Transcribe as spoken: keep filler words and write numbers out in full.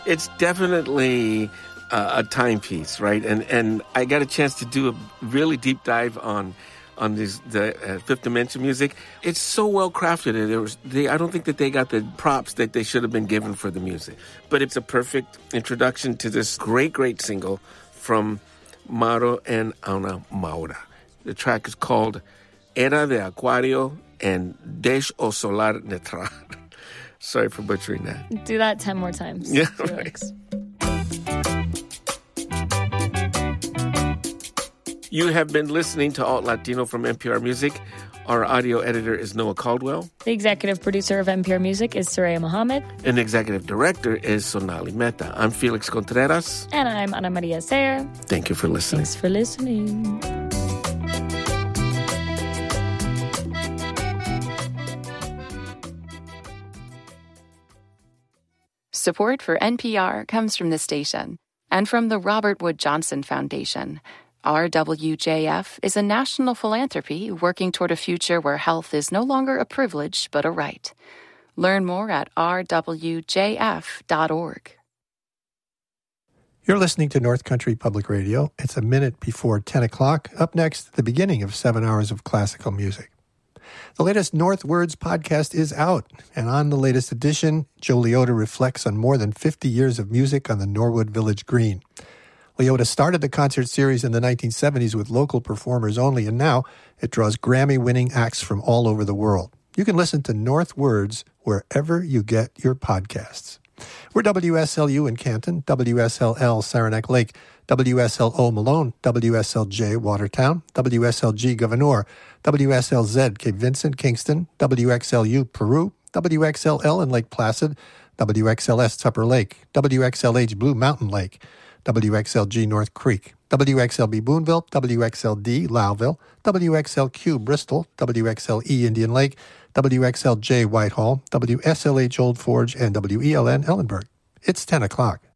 It's definitely uh, a timepiece, right? And and I got a chance to do a really deep dive on on this, the uh, Fifth Dimension music. It's so well crafted. And there was, they, I don't think that they got the props that they should have been given for the music. But it's a perfect introduction to this great, great single from Mauro and Ana Maura. The track is called Era de Acuario and Deix o Solar Netrar. Sorry for butchering that. Do that ten more times. Yeah, Felix. right. You have been listening to Alt Latino from N P R Music. Our audio editor is Noah Caldwell. The executive producer of N P R Music is Soraya Mohammed. And the executive director is Sonali Mehta. I'm Felix Contreras. And I'm Ana Maria Sayer. Thank you for listening. Thanks for listening. Support for N P R comes from the station and from the Robert Wood Johnson Foundation. R W J F is a national philanthropy working toward a future where health is no longer a privilege but a right. Learn more at r w j f dot org. You're listening to North Country Public Radio. It's a minute before ten o'clock. Up next, the beginning of seven hours of classical music. The latest Northwords podcast is out, and on the latest edition, Joe Liotta reflects on more than fifty years of music on the Norwood Village Green. Liotta started the concert series in the nineteen seventies with local performers only, and now it draws Grammy-winning acts from all over the world. You can listen to Northwords wherever you get your podcasts. We're W S L U in Canton, W S L L Saranac Lake, W S L O Malone, W S L J Watertown, W S L G Gouverneur, W S L Z Cape Vincent, Kingston, W X L U Peru, W X L L in Lake Placid, W X L S Tupper Lake, W X L H Blue Mountain Lake, W X L G North Creek, W X L B Boonville, W X L D Lowville, W X L Q Bristol, W X L E Indian Lake, W X L J Whitehall, W S L H Old Forge, and W E L N Ellenburg. It's ten o'clock.